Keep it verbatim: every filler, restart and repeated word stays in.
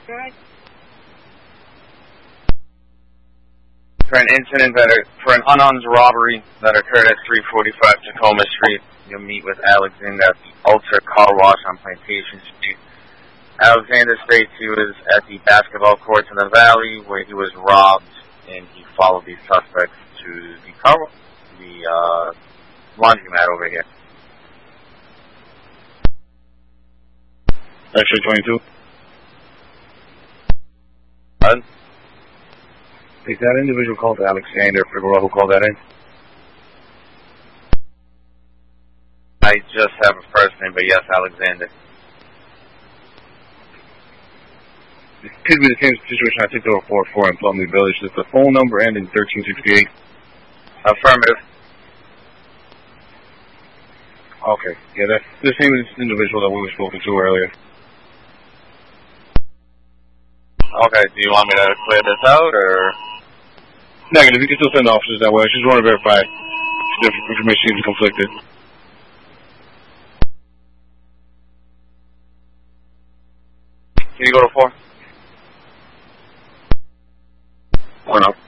Good. For an incident that are, for an unarmed robbery that occurred at three forty-five Tacoma Street, you'll meet with Alexander at the Ultra Car Wash on Plantation Street. Alexander states he was at the basketball courts in the Valley where he was robbed, and he followed these suspects to the car, the uh, laundromat over here. X-ray twenty-two. Pardon? Is that individual called Alexander Figueroa who called that in? I just have a first name, but yes, Alexander. It could be the same situation I took the report for in Plumley Village. Is the phone number ending thirteen sixty-eight? Affirmative. Okay, yeah, that's the same individual that we were spoken to earlier. Okay, do you want me to clear this out, or? Negative, you can still send officers that way. I just want to verify if the information seems conflicted. Can you go to four? Or not.